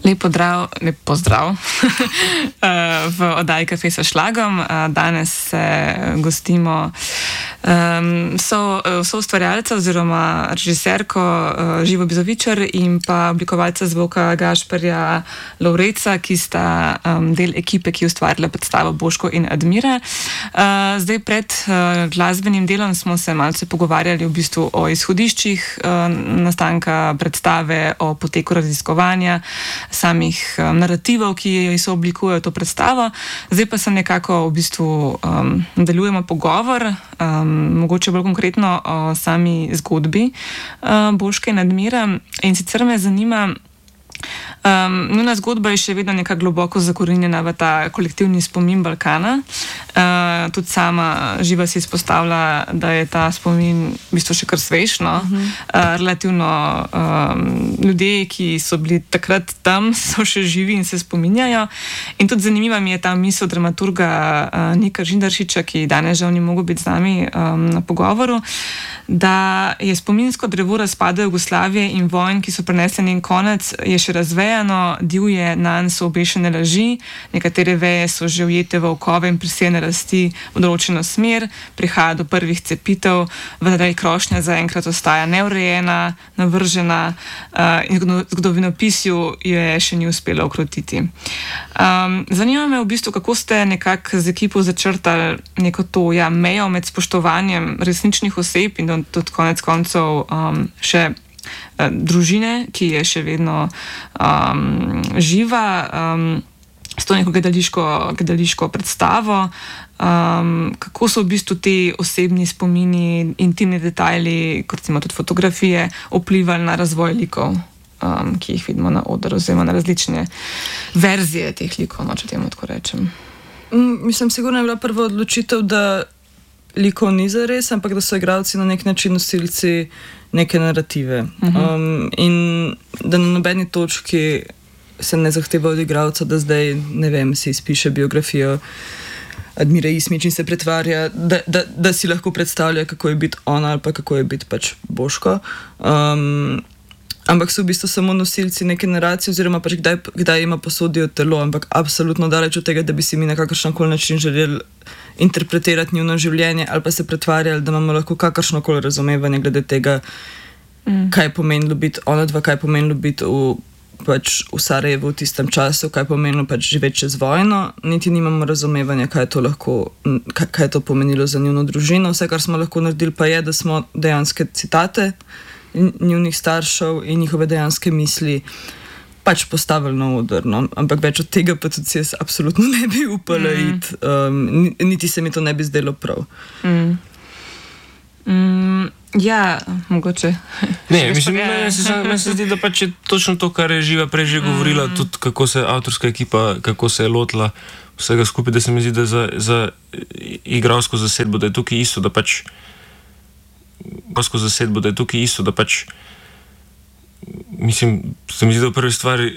Lep pozdrav v oddaji Kafe s šlagom. Danes se gostimo soustvarjalca oziroma režiserko Živo Bizovičar in pa oblikovalca zvoka Gašperja Lovreca, ki sta del ekipe, ki je ustvarila predstavo Boško in Admira. Zdaj pred glasbenim delom smo se malce pogovarjali v bistvu o izhodiščih nastanka predstave, o poteku raziskovanja, samih narativov, ki so oblikujejo to predstavo. Zdaj pa se nekako v bistvu nadaljujemo pogovor, mogoče bolj konkretno o sami zgodbi Boške in Admira. In sicer me zanima, njuna zgodba je še vedno nekako globoko zakorenjena v ta kolektivni spomin Balkana. Tudi sama Živa si izpostavlja, da je ta spomin v bistvu še kar svež, no? Relativno ljudje, ki so bili takrat tam, so še živi in se spominjajo. In tudi zanimiva mi je ta misel dramaturga Nika Žindaršiča, ki danes žal ni mogel biti z nami na pogovoru, da je spominsko drevo razpada Jugoslavije in vojn, ki so prinesli njen konec, je še razvejano, divje nanj so obešene laži, nekatere veje so že ujete v okove in prisiljene rasti v določeno smer, prihaja do prvih cepitev, vendar krošnja zaenkrat ostaja neurejena, navržena in zgodovinopisju je še ni uspelo ukrotiti. Zanima me v bistvu, kako ste nekako z ekipo začrtali neko to mejo med spoštovanjem resničnih oseb in tudi konec koncev še družine, ki je še vedno živa, s to neko gledališko predstavo. Kako so v bistvu te osebni spomini, intimni detajli, kot recimo tudi fotografije, vplivali na razvoj likov, ki jih vidimo na odru, oziroma na različne verzije teh likov, če temu tako rečem. Mislim, sigurno je bila prva odločitev, da likov ni zares, ampak da so igralci na nek način nosilci neke narative. In da na nobeni točki se ne zahteva od igralca, da zdaj, ne vem, si izpiše biografijo Admire Ismić in se pretvarja, da si lahko predstavlja, kako je biti ona ali pa kako je biti pač Boško. Ampak so v bistvu samo nosilci neke naracije, oziroma pač kdaj ima posodijo telo, ampak absolutno daleč od tega, da bi si mi na kakršenkoli način želeli interpretirati njuno življenje ali pa se pretvarjali, da imamo lahko kakršnokoli razumevanje glede tega, kaj pomeni ljubiti onadva, kaj pomeni ljubiti v Sarajevu v tistem času, kaj pomeni pač živeti čez vojno, niti nimamo razumevanja, kaj je to pomenilo za njuno družino. Vse, kar smo lahko naredili, pa je, da smo dejanske citate njunih staršev in njihove dejanske misli pač postavili na oder, no? Ampak več od tega pa tudi jaz absolutno ne bi upala iti, niti se mi to ne bi zdelo prav. Ja, mogoče. Ne, mislim, meni se zdi, da pač je točno to, kar je Živa prej že govorila, tudi kako se avtorska ekipa, kako se je lotila vsega skupaj, da se mi zdi, da za igralsko zasedbo, da je tukaj isto, da pač mislim, se mi zdi, da v prvi stvari